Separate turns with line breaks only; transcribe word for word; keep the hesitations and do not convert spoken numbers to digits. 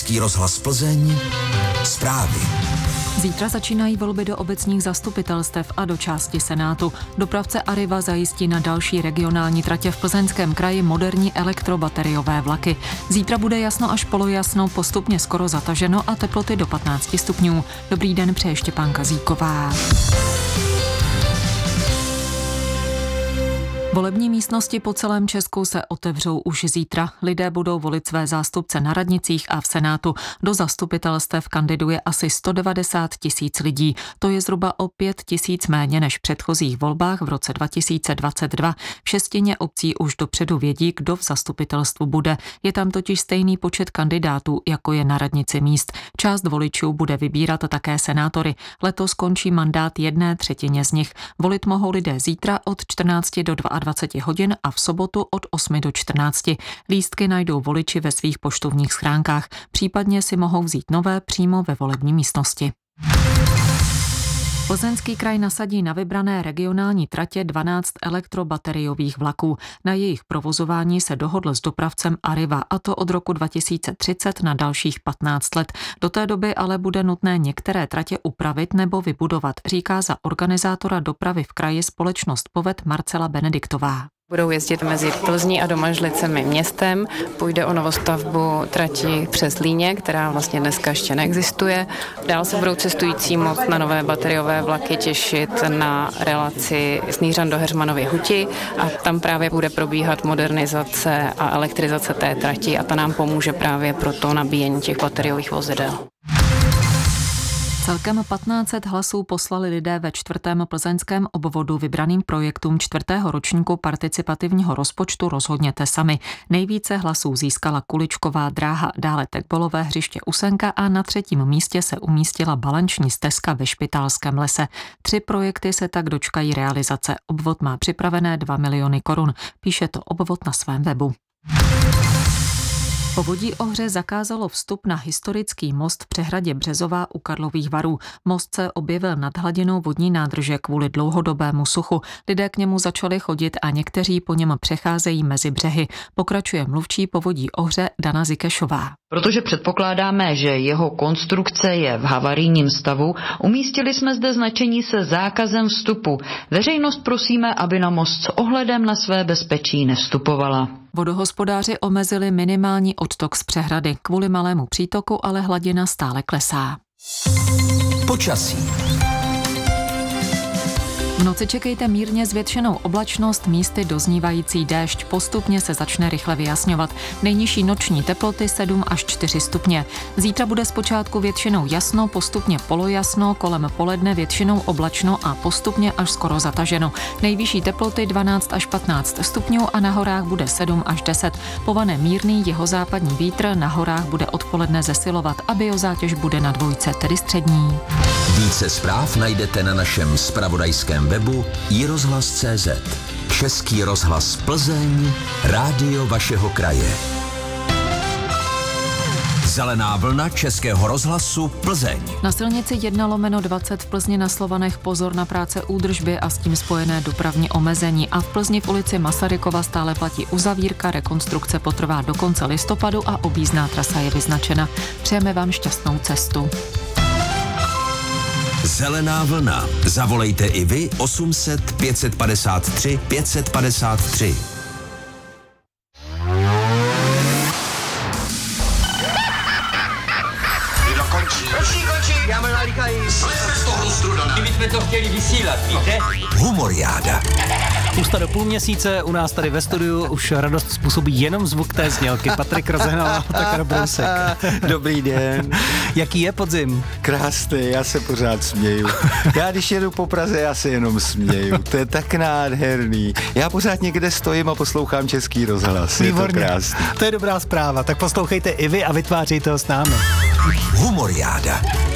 Český rozhlas Plzeň, zprávy.
Zítra začínají volby do obecních zastupitelstev a do části Senátu. Dopravce Arriva zajistí na další regionální tratě v Plzeňském kraji moderní elektrobateriové vlaky. Zítra bude jasno až polojasno, postupně skoro zataženo a teploty do patnáct stupňů. Dobrý den, přeje Štěpánka Zíková. Volební místnosti po celém Česku se otevřou už zítra. Lidé budou volit své zástupce na radnicích a v Senátu. Do zastupitelstev kandiduje asi sto devadesát tisíc lidí. To je zhruba o pět tisíc méně než v předchozích volbách v roce dva tisíce dvacet dva. V šestině obcí už dopředu vědí, kdo v zastupitelstvu bude. Je tam totiž stejný počet kandidátů, jako je na radnici míst. Část voličů bude vybírat také senátory. Letos končí mandát jedné třetině z nich. Volit mohou lidé zítra od čtrnácti do dvaceti dvou hodin a v sobotu od osmi do čtrnácti. Lístky najdou voliči ve svých poštovních schránkách, případně si mohou vzít nové přímo ve volební místnosti. Plzeňský kraj nasadí na vybrané regionální tratě dvanáct elektrobateriových vlaků. Na jejich provozování se dohodl s dopravcem Arriva, a to od roku dva tisíce třicet na dalších patnáct let. Do té doby ale bude nutné některé tratě upravit nebo vybudovat, říká za organizátora dopravy v kraji společnost Poved Marcela Benediktová.
Budou jezdit mezi Plzní a Domažlicemi městem. Půjde o novostavbu trati přes Líně, která vlastně dneska ještě neexistuje. Dál se budou cestující moct na nové bateriové vlaky těšit na relaci Snířan do Heřmanovy Huti a tam právě bude probíhat modernizace a elektrizace té trati a ta nám pomůže právě pro to nabíjení těch bateriových vozidel.
Celkem patnáct set hlasů poslali lidé ve čtvrtém plzeňském obvodu vybraným projektům čtvrtého ročníku participativního rozpočtu Rozhodněte sami. Nejvíce hlasů získala Kuličková dráha, dále Tekbolové hřiště Usenka a na třetím místě se umístila balanční stezka ve Špitálském lese. Tři projekty se tak dočkají realizace. Obvod má připravené dva miliony korun. Píše to obvod na svém webu. Povodí Ohře zakázalo vstup na historický most v přehradě Březová u Karlových Varů. Most se objevil nad hladinou vodní nádrže kvůli dlouhodobému suchu. Lidé k němu začali chodit a někteří po něm přecházejí mezi břehy. Pokračuje mluvčí Povodí Ohře Dana Zikešová.
Protože předpokládáme, že jeho konstrukce je v havarijním stavu, umístili jsme zde značení se zákazem vstupu. Veřejnost prosíme, aby na most s ohledem na své bezpečí nevstupovala.
Vodohospodáři omezili minimální odtok z přehrady. Kvůli malému přítoku ale hladina stále klesá.
Počasí.
V noci čekejte mírně zvětšenou oblačnost, místy doznívající déšť. Postupně se začne rychle vyjasňovat. Nejnižší noční teploty sedm až čtyři stupně. Zítra bude zpočátku většinou jasno, postupně polojasno, kolem poledne většinou oblačno a postupně až skoro zataženo. Nejvyšší teploty dvanáct až patnáct stupňů a na horách bude sedm až deset. Povane mírný jihozápadní vítr, na horách bude odpoledne zesilovat a biozátěž bude na dvojce, tedy střední.
Více zpráv najdete na našem zpravodajském webu i rozhlas tečka cé zet. Český rozhlas Plzeň, rádio vašeho kraje. Zelená vlna Českého rozhlasu Plzeň.
Na silnici jedna lomeno dvacet v Plzni na Slovanech pozor na práce údržby a s tím spojené dopravní omezení. A v Plzni v ulici Masarykova stále platí uzavírka, rekonstrukce potrvá do konce listopadu a objízdná trasa je vyznačena. Přejeme vám šťastnou cestu.
Zelená vlna. Zavolejte i vy osm set pět set padesát tři pět set padesát tři.
Jídlo končí. Končí, končí. Já možná líkají. Jsme z toho strudané. Kdyby jsme to chtěli vysílat, víte?
Humoriáda.
Pusta do půl měsíce, u nás tady ve studiu už radost způsobí jenom zvuk té znělky. Patrik Rozehnal a Otakar Brousek.
Dobrý den.
Jaký je podzim?
Krásný, já se pořád směju. Já když jedu po Praze, já se jenom směju. To je tak nádherný. Já pořád někde stojím a poslouchám Český rozhlas.
Výborně.
Je to krásný.
To je dobrá zpráva. Tak poslouchejte i vy a vytvářejte ho s námi.
Humoriáda.